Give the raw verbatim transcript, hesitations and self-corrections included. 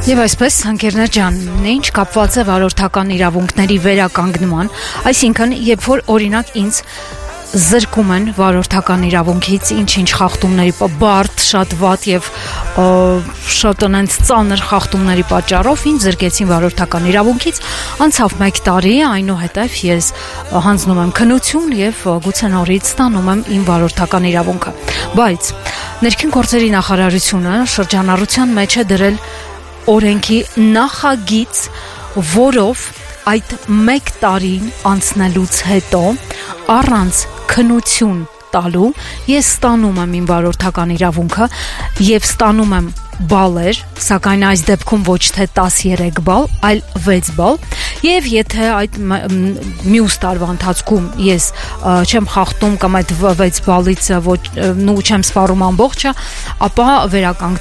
Եվ այսպես, ընկերներ ջան, ինչ կապված է վարորդական իրավունքների վերականգնման, այսինքն, երբ որ օրինակ ինձ զրկում են վարորդական իրավունքից, ինչ-ինչ խախտումների, բարդ, շատ վատ եւ շատ անենց ծանր խախտումների պատճառով ինձ զրկեցին վարորդական իրավունքից, անցավ մեկ տարի, այնուհետև ես հանձնում եմ քննություն եւ գուցե նորից ստանում եմ իմ վարորդական իրավունքը։ Բայց ներքին գործերի նախարարությունը շրջանառության մեջ է դրել օրենքի նախագիծ, որով այդ մեկ տարին անցնելուց հետո առանց քննություն տալու ես ստանում եմ իմ վարորդական իրավունքը եւ ստանում եմ բալեր, սակայն այս դեպքում ոչ թե տասներեք բալ, այլ վեց բալ, եւ եթե այդ մյուս տարվա ընթացքում ես չեմ խախտում կամ այդ վեց բալից ոչ նու չեմ սպառում ամբողջը, ապա վերականգ